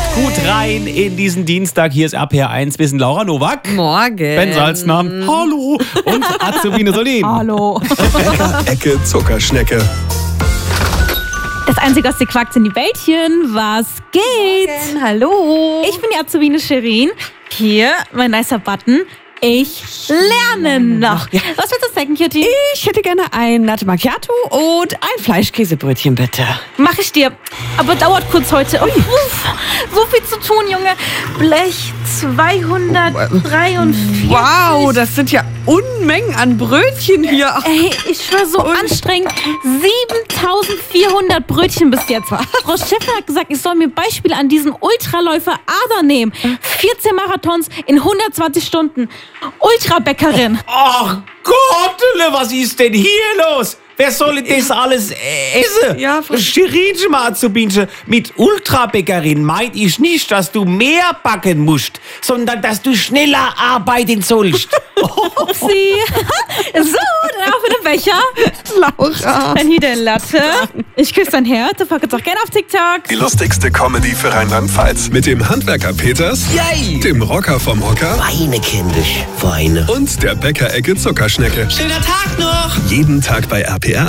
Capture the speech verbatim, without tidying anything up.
gut rein in diesen Dienstag. Hier ist R P R eins. Wir sind Laura Nowak. Morgen. Ben Salzner. Hallo. Und Azubine Solin. Hallo. Ecke Zuckerschnecke. Das einzige aus die quackt sind die Bällchen. Was geht? Morgen. Hallo. Ich bin die Azubine Shirin. Hier, mein nicer Button. Ich lerne noch. Ja. Was willst du sagen, Cutie? Ich hätte gerne ein Latte Macchiato und ein Fleischkäsebrötchen, bitte. Mach ich dir. Aber dauert kurz heute. Oh, uff, so viel zu tun, Junge. Blech zweihundertdreiundvierzig. Wow, das sind ja Unmengen an Brötchen hier. Ey, ich war so anstrengend. siebentausendvierhundert Brötchen bis jetzt. Frau Schäffler hat gesagt, ich soll mir Beispiele an diesem Ultraläufer Ada nehmen. vierzehn Marathons in hundertzwanzig Stunden. Ultrabäckerin. Ach Gott, was ist denn hier los? Wer soll das alles essen? Ja, Frau- Shirinchen, Azubinchen, mit Ultrabäckerin meint ich nicht, dass du mehr backen musst, sondern dass du schneller arbeiten sollst. Upsi. So, dann auf in den Becher. Laura. Dann hier der Latte. Ich küsse dein Herz. Du packst auch gerne auf TikTok. Die lustigste Comedy für Rheinland-Pfalz. Mit dem Handwerker Peters, Yay! dem Rocker vom Hocker Weine, kindisch, Weine. und der Bäcker Ecke Zuckerschnecke. Schöner Tag noch! Jeden Tag bei R P R